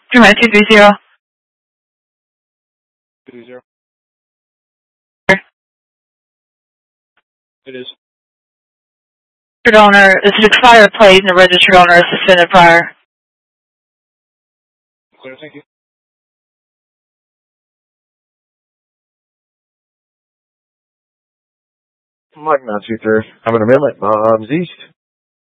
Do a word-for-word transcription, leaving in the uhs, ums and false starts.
two nine two three zero. Three zero. It is. Registered owner is an expired plate and the registered owner is suspended prior. Clear, thank you. Mike nine two three. Having a minute, Mom's East.